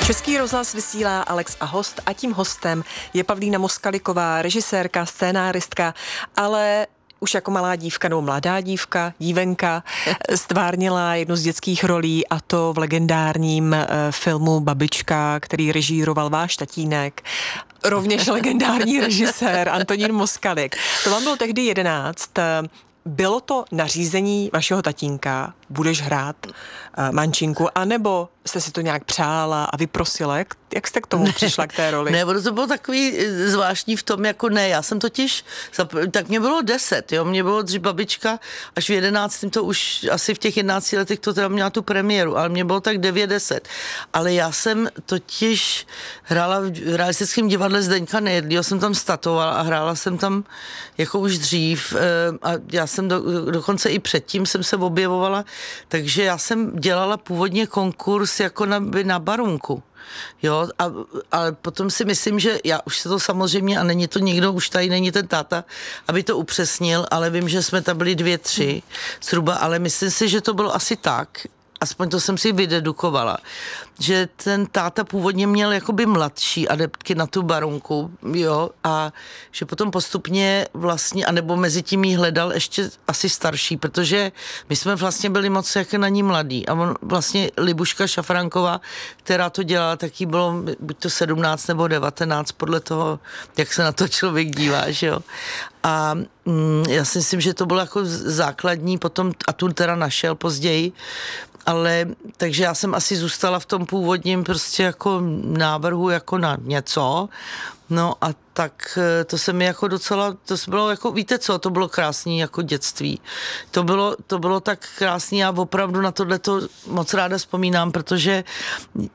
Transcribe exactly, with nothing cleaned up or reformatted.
Český rozhlas vysílá Alex a host a tím hostem je Pavlína Moskaliková, režisérka, scénáristka, ale už jako malá dívka nebo mladá dívka, dívenka, stvárnila jednu z dětských rolí a to v legendárním filmu Babička, který režíroval váš tatínek. Rovněž legendární režisér Antonín Moskalik. To vám bylo tehdy jedenáct. Bylo to nařízení vašeho tatínka, budeš hrát uh, mančinku, anebo jste si to nějak přála a vyprosila? Jak, jak jste k tomu ne, přišla k té roli? Ne, to bylo takový zvláštní v tom, jako ne, já jsem totiž, tak mě bylo deset, jo, mě bylo dřív Babička, až v jedenáctém to už, asi v těch jedenácti letech to teda měla tu premiéru, ale mě bylo tak devět deset. Ale já jsem totiž hrála v realistickém divadle Zdeňka Nejedlýho, jsem tam statovala a hrála jsem tam jako už dřív a já jsem do, dokonce i předtím jsem se objevovala, takže já jsem dělala původně konkurs jako na, na Barunku. Jo, a, ale potom si myslím, že já už se to samozřejmě, a není to nikdo, už tady není ten táta, aby to upřesnil, ale vím, že jsme tam byli dvě, tři zhruba, ale myslím si, že to bylo asi tak, aspoň to jsem si vydedukovala, že ten táta původně měl jakoby mladší adeptky na tu Barunku, jo, a že potom postupně vlastně, anebo mezi tím jí hledal ještě asi starší, protože my jsme vlastně byli moc jako na ní mladí a on vlastně Libuška Šafránková, která to dělala, tak jí bylo buď to sedmnáct nebo devatenáct, podle toho, jak se na to člověk dívá, že jo. A mm, já si myslím, že to bylo jako základní, potom a tu teda našel později, ale takže já jsem asi zůstala v tom původním prostě jako návrhu jako na něco, no a tak to se mi jako docela, to bylo jako, víte co, to bylo krásný jako dětství. To bylo, to bylo tak krásný, já opravdu na tohleto moc ráda vzpomínám, protože